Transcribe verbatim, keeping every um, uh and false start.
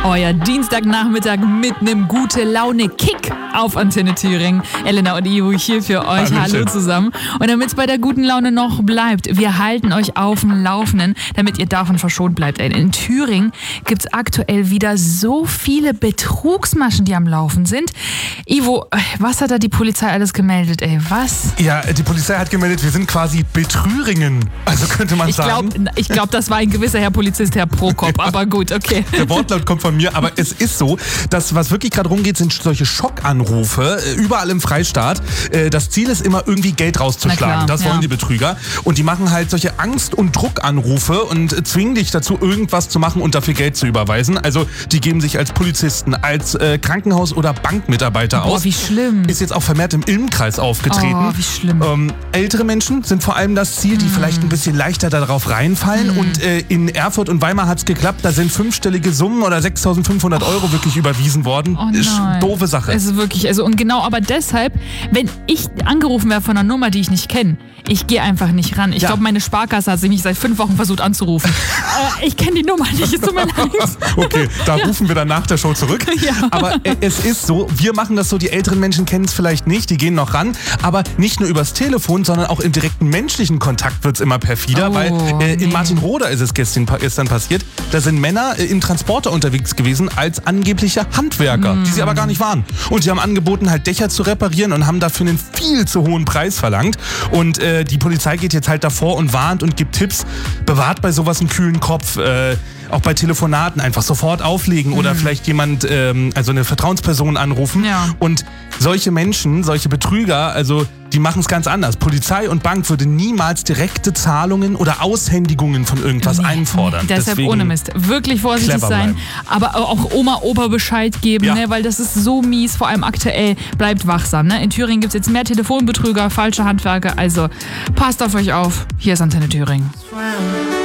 Euer Dienstagnachmittag mit einem Gute-Laune-Kick auf Antenne Thüringen. Elena und Ivo hier für euch. Hallöchen. Hallo zusammen. Und damit es bei der guten Laune noch bleibt, wir halten euch auf dem Laufenden, damit ihr davon verschont bleibt. Ey, in Thüringen gibt es aktuell wieder so viele Betrugsmaschen, die am Laufen sind. Ivo, was hat da die Polizei alles gemeldet, ey? Was? Ja, die Polizei hat gemeldet, wir sind quasi Betrüringen. Also könnte man Ich sagen. glaube, ich glaub, das war ein gewisser Herr Polizist, Herr Prokop, aber gut, okay. Der Wortlaut kommt von mir, aber es ist so, dass was wirklich gerade rumgeht, sind solche Schockanrufe, äh, überall im Freistaat. Äh, Das Ziel ist immer, irgendwie Geld Na rauszuschlagen. klar, Das wollen ja. die Betrüger. Und die machen halt solche Angst- und Druckanrufe und äh, zwingen dich dazu, irgendwas zu machen und dafür Geld zu überweisen. Also die geben sich als Polizisten, als äh, Krankenhaus- oder Bankmitarbeiter Boah, aus. wie schlimm. Ist jetzt auch vermehrt im Ilmkreis aufgetreten. Oh, wie schlimm. Ähm, ältere Menschen sind vor allem das Ziel, die Mm. vielleicht ein bisschen leichter darauf reinfallen. Mm. Und äh, in Erfurt und Weimar hat es geklappt. Da sind fünfstellige Summen oder sechstausendfünfhundert Euro wirklich überwiesen worden. Oh Ist nein. doofe Sache. Es ist wirklich, also und genau, aber deshalb, wenn ich angerufen werde von einer Nummer, die ich nicht kenne, ich gehe einfach nicht ran. Ich Ja. glaube, meine Sparkasse hat sie mich seit fünf Wochen versucht anzurufen. äh, ich kenne die Nummer nicht, es tut mir leid. Okay, da rufen wir dann nach der Show zurück. Ja. Aber äh, es ist so, wir machen das so, die älteren Menschen kennen es vielleicht nicht, die gehen noch ran. Aber nicht nur übers Telefon, sondern auch im direkten menschlichen Kontakt wird es immer perfider. Oh, weil äh, in nee. Martinroda ist es gestern, gestern passiert. Da sind Männer äh, im Transporter unterwegs gewesen als angebliche Handwerker, Mm. die sie aber gar nicht waren. Und die haben angeboten, halt Dächer zu reparieren und haben dafür einen viel zu hohen Preis verlangt. Und äh, die Polizei geht jetzt halt davor und warnt und gibt Tipps. Bewahrt bei sowas einen kühlen Kopf. Äh, auch bei Telefonaten einfach sofort auflegen oder vielleicht jemand, ähm, also eine Vertrauensperson anrufen. Ja. Und solche Menschen, solche Betrüger, also die machen es ganz anders. Polizei und Bank würde niemals direkte Zahlungen oder Aushändigungen von irgendwas Nee, einfordern. Deshalb Deswegen ohne Mist. Wirklich vorsichtig clever sein, bleiben. aber auch Oma, Opa Bescheid geben, Ja. ne, weil das ist so mies, vor allem aktuell. Bleibt wachsam. Ne? In Thüringen gibt es jetzt mehr Telefonbetrüger, falsche Handwerker, also passt auf euch auf. Hier ist Antenne Thüringen.